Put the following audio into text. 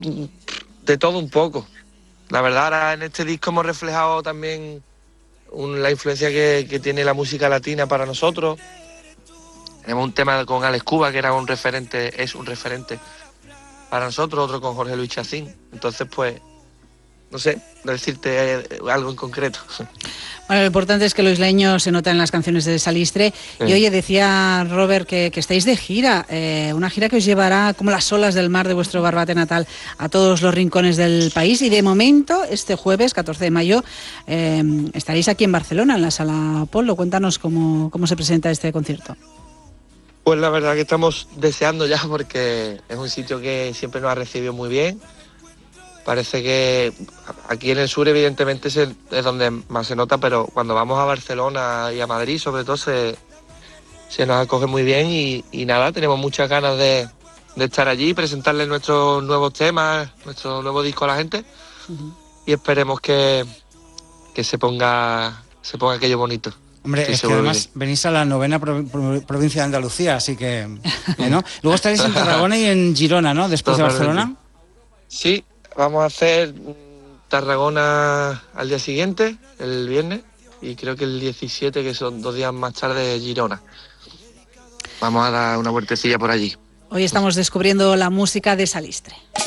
de todo un poco. La verdad, ahora en este disco hemos reflejado también la influencia que tiene la música latina para nosotros. Tenemos un tema con Alex Cuba, que era un referente, es un referente para nosotros, otro con Jorge Luis Chacín. Entonces, pues, no sé, decirte algo en concreto. Bueno, lo importante es que lo isleño se nota en las canciones de Salistre. Sí. Y oye, decía Robert que estáis de gira, una gira que os llevará como las olas del mar de vuestro Barbate natal a todos los rincones del país. Y de momento, este jueves, 14 de mayo, estaréis aquí en Barcelona, en la Sala Apolo. Cuéntanos cómo se presenta este concierto. Pues la verdad que estamos deseando ya, porque es un sitio que siempre nos ha recibido muy bien. Parece que aquí en el sur evidentemente es donde más se nota, pero cuando vamos a Barcelona y a Madrid sobre todo se nos acoge muy bien y nada, tenemos muchas ganas de estar allí y presentarles nuestros nuevos temas, nuestro nuevo disco a la gente. Y esperemos que se ponga aquello bonito. Hombre, es que además venís a la 9ª provincia de Andalucía, así que, ¿no? Luego estaréis en Tarragona y en Girona, ¿no? Después de Barcelona. Sí, vamos a hacer Tarragona al día siguiente, el viernes, y creo que el 17, que son 2 días más tarde, Girona. Vamos a dar una vueltecilla por allí. Hoy estamos descubriendo la música de Salistre.